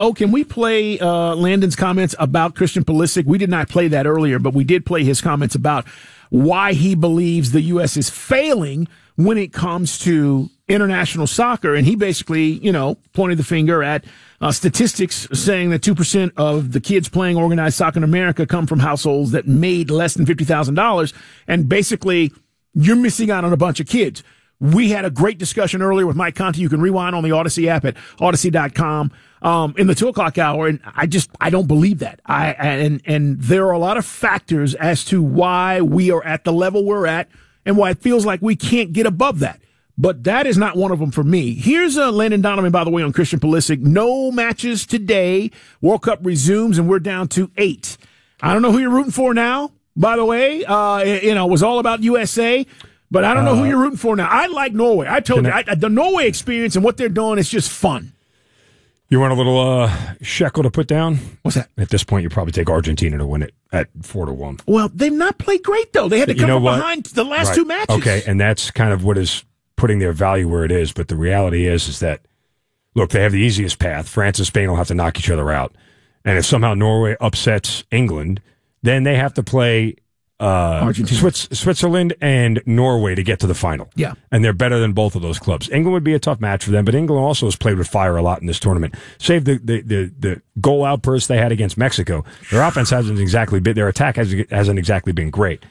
can we play Landon's comments about Christian Pulisic? We did not play that earlier, but we did play his comments about why he believes the U.S. is failing when it comes to international soccer. And he basically, pointed the finger at statistics saying that 2% of the kids playing organized soccer in America come from households that made less than $50,000. And basically, you're missing out on a bunch of kids. We had a great discussion earlier with Mike Conti. You can rewind on the Odyssey app at Odyssey.com in the 2:00 hour. And I don't believe that. And there are a lot of factors as to why we are at the level we're at and why it feels like we can't get above that. But that is not one of them for me. Here's Landon Donovan, by the way, on Christian Pulisic. No matches today. World Cup resumes, and we're down to 8. I don't know who you're rooting for now, by the way. It was all about USA, but I don't know who you're rooting for now. I like Norway. I told you, the Norway experience and what they're doing is just fun. You want a little shekel to put down? What's that? At this point, you probably take Argentina to win it at 4-1. Well, they've not played great, though. They had to come up behind the last two matches. Okay, and that's kind of what is putting their value where it is. But the reality is that, look, they have the easiest path. France and Spain will have to knock each other out. And if somehow Norway upsets England, then they have to play Argentina, Switzerland, and Norway to get to the final. Yeah. And they're better than both of those clubs. England would be a tough match for them, but England also has played with fire a lot in this tournament. Save the goal outburst they had against Mexico. Their offense hasn't exactly been, their attack hasn't exactly been great.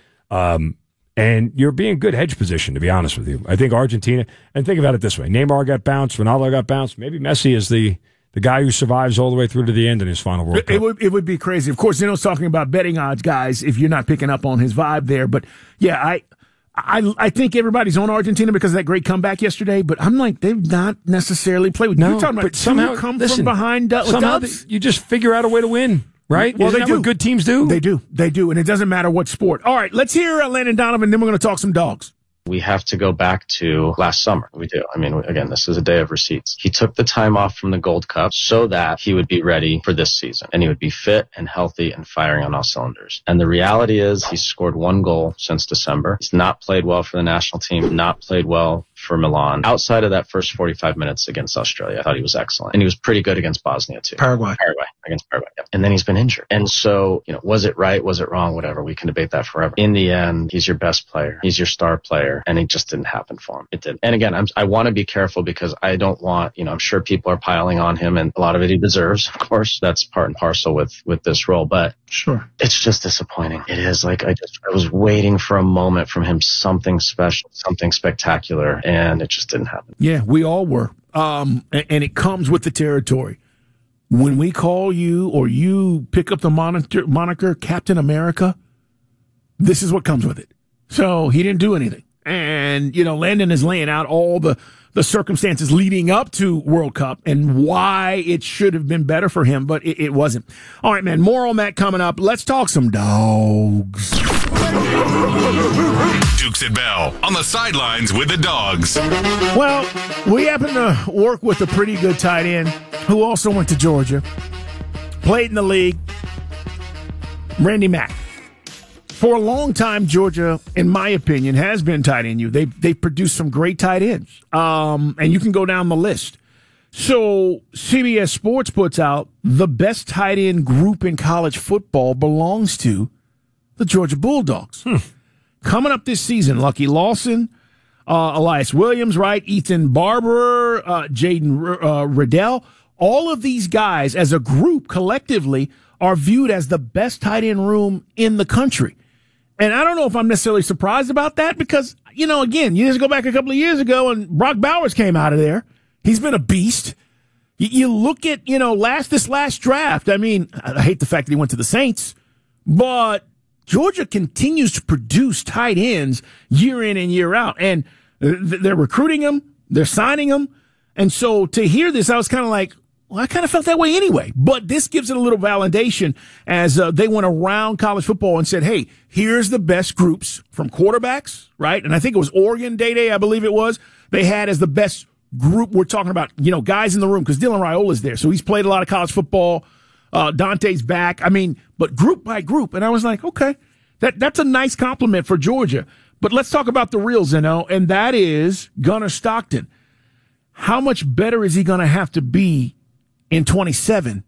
And you're being good hedge position, to be honest with you. I think Argentina, and think about it this way: Neymar got bounced, Ronaldo got bounced. Maybe Messi is the guy who survives all the way through to the end in his final World Cup. It would be crazy. Of course, Zeno's talking about betting odds, guys, if you're not picking up on his vibe there. But, yeah, I think everybody's on Argentina because of that great comeback yesterday. But I'm like, they've not necessarily played with you. You're talking about somehow come from behind dubs? You just figure out a way to win. Right? Well, Isn't that what good teams do? They do. And it doesn't matter what sport. All right, let's hear Landon Donovan, then we're going to talk some dogs. We have to go back to last summer. We do. I mean, again, this is a day of receipts. He took the time off from the Gold Cup so that he would be ready for this season. And he would be fit and healthy and firing on all cylinders. And the reality is he's scored 1 goal since December. He's not played well for the national team, not played well for Milan. Outside of that first 45 minutes against Australia, I thought he was excellent. And he was pretty good against Bosnia, too. Against Paraguay. Yeah. And then he's been injured. And so, was it right? Was it wrong? Whatever. We can debate that forever. In the end, he's your best player. He's your star player. And it just didn't happen for him. It did. And again, I want to be careful because I don't want, I'm sure people are piling on him and a lot of it he deserves, of course. That's part and parcel with this role. But sure, it's just disappointing. It is like I was waiting for a moment from him, something special, something spectacular, and it just didn't happen. Yeah, we all were. And it comes with the territory. When we call you or you pick up the moniker Captain America, this is what comes with it. So he didn't do anything. And, Landon is laying out all the circumstances leading up to World Cup and why it should have been better for him, but it wasn't. All right, man, more on that coming up. Let's talk some dogs. Dukes and Bell on the sidelines with the dogs. Well, we happen to work with a pretty good tight end who also went to Georgia, played in the league, Randy Mack. For a long time, Georgia, in my opinion, has been tight end. They've produced some great tight ends, and you can go down the list. So CBS Sports puts out the best tight end group in college football belongs to the Georgia Bulldogs. Coming up this season, Lucky Lawson, Elias Williams, right? Ethan Barber, Jaden Riddell. All of these guys as a group collectively are viewed as the best tight end room in the country. And I don't know if I'm necessarily surprised about that because, again, you just go back a couple of years ago and Brock Bowers came out of there. He's been a beast. You look at, this last draft. I mean, I hate the fact that he went to the Saints, but Georgia continues to produce tight ends year in and year out. And they're recruiting them. They're signing them. And so to hear this, I was kind of like, well, I kind of felt that way anyway, but this gives it a little validation as they went around college football and said, hey, here's the best groups from quarterbacks, right? And I think it was Oregon Day, I believe it was. They had as the best group. We're talking about, guys in the room because Dylan Raiola's there. So he's played a lot of college football. Dante's back. But group by group. And I was like, okay, that's a nice compliment for Georgia. But let's talk about the real Zeno, and that is Gunnar Stockton. How much better is he going to have to be in 27